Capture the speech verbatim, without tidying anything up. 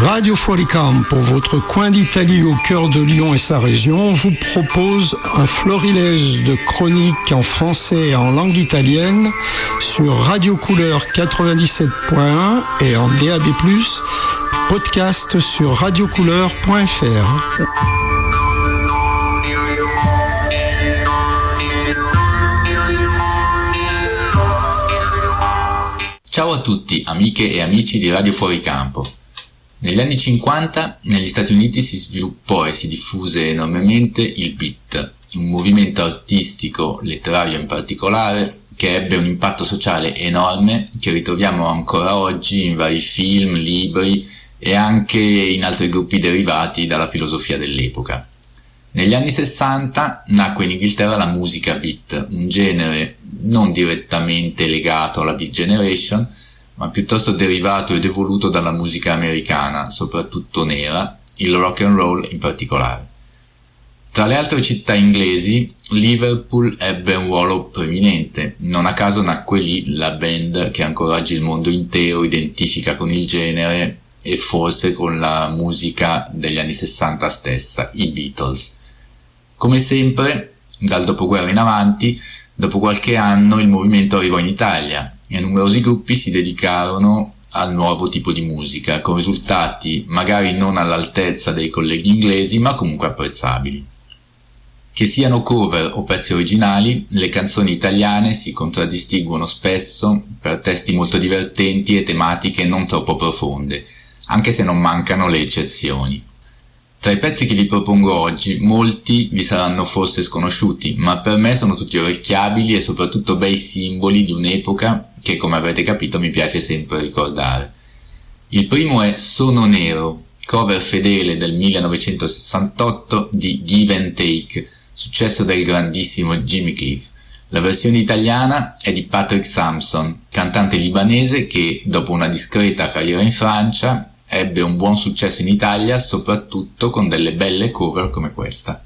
Radio Fuoricampo, votre coin d'Italie au cœur de Lyon et sa région, vous propose un florilège de chroniques en français et en langue italienne sur Radio Couleur quatre-vingt-dix-sept point un et en D A B plus, podcast sur radiocouleur point f r. Ciao a tutti, amiche e amici di Radio Fuoricampo. Negli anni cinquanta negli Stati Uniti si sviluppò e si diffuse enormemente il beat, un movimento artistico, letterario in particolare, che ebbe un impatto sociale enorme che ritroviamo ancora oggi in vari film, libri e anche in altri gruppi derivati dalla filosofia dell'epoca. Negli anni sessanta nacque in Inghilterra la musica beat, un genere non direttamente legato alla Beat Generation, ma piuttosto derivato ed evoluto dalla musica americana, soprattutto nera, il rock and roll in particolare. Tra le altre città inglesi, Liverpool ebbe un ruolo preminente, non a caso nacque lì la band che ancora oggi il mondo intero identifica con il genere e forse con la musica degli anni sessanta stessa, i Beatles. Come sempre, dal dopoguerra in avanti, dopo qualche anno il movimento arrivò in Italia e numerosi gruppi si dedicarono al nuovo tipo di musica, con risultati magari non all'altezza dei colleghi inglesi, ma comunque apprezzabili. Che siano cover o pezzi originali, le canzoni italiane si contraddistinguono spesso per testi molto divertenti e tematiche non troppo profonde, anche se non mancano le eccezioni. Tra i pezzi che vi propongo oggi, molti vi saranno forse sconosciuti, ma per me sono tutti orecchiabili e soprattutto bei simboli di un'epoca che, come avrete capito, mi piace sempre ricordare. Il primo è Sono Nero, cover fedele del millenovecentosessantotto di Give and Take, successo del grandissimo Jimmy Cliff. La versione italiana è di Patrick Sampson, cantante libanese che, dopo una discreta carriera in Francia, ebbe un buon successo in Italia, soprattutto con delle belle cover come questa.